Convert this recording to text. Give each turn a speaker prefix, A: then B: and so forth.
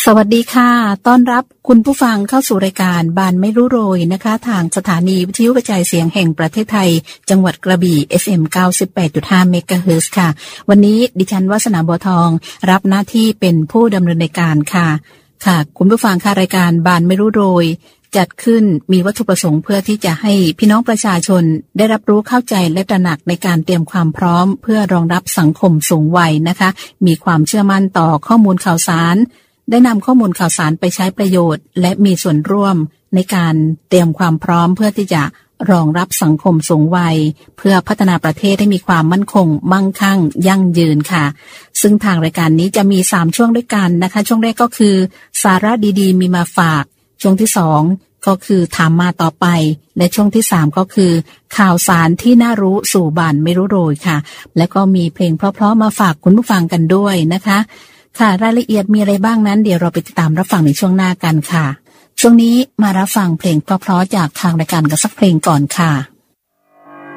A: สวัสดีค่ะต้อนรับคุณผู้ฟังเข้าสู่รายการบานไม่รู้โรยนะคะทางสถานีวิทยุกระจายเสียงแห่งประเทศไทยจังหวัดกระบี่ FM 98.5 เมกะเฮิรตซ์ค่ะวันนี้ดิฉันวาสนาบัวทองรับหน้าที่เป็นผู้ดำเนินรายการค่ะคุณผู้ฟังค่ะรายการบานไม่รู้โรยจัดขึ้นมีวัตถุประสงค์เพื่อที่จะให้พี่น้องประชาชนได้รับรู้เข้าใจและตระหนักในการเตรียมความพร้อมเพื่อรองรับสังคมสูงวัยนะคะมีความเชื่อมั่นต่อข้อมูลข่าวสารได้นำข้อมูลข่าวสารไปใช้ประโยชน์และมีส่วนร่วมในการเตรียมความพร้อมเพื่อที่จะรองรับสังคมสูงวัยเพื่อพัฒนาประเทศให้มีความมั่นคงมั่งคั่งยั่งยืนค่ะซึ่งทางรายการนี้จะมี3ช่วงด้วยกันนะคะช่วงแรกก็คือสาระดีๆมีมาฝากช่วงที่2ก็คือถามมาต่อไปและช่วงที่3ก็คือข่าวสารที่น่ารู้สู่บ้านไม่รู้โรยค่ะและก็มีเพลงเพราะๆมาฝากคุณผู้ฟังกันด้วยนะคะค่ะรายละเอียดมีอะไรบ้างนั้นเดี๋ยวเราไปติดตามรับฟังในช่วงหน้ากันค่ะช่วงนี้มารับฟังเพลงเพราะๆจากทางรายการกันสักเพลงก่อนค่ะ